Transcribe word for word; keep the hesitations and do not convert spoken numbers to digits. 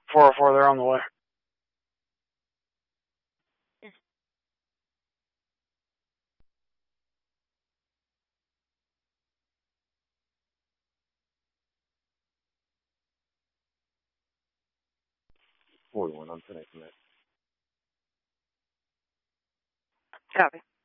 four oh four, they're on the way. forty-one, I'm connecting that. Copy.